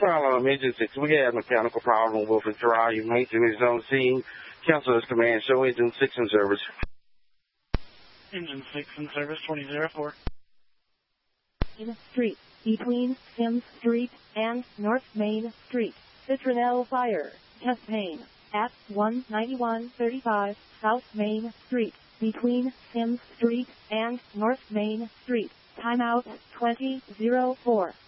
Fire Engine 6, we had a mechanical problem with a dry maintenance on scene. Cancel this command. Show Engine 6 in service. Engine 6 in service, 2004. In street, between Sims Street and North Main Street. Citronelle Fire. Test pane. At 19135 South Main Street. Between Sims Street and North Main Street. Timeout 2004.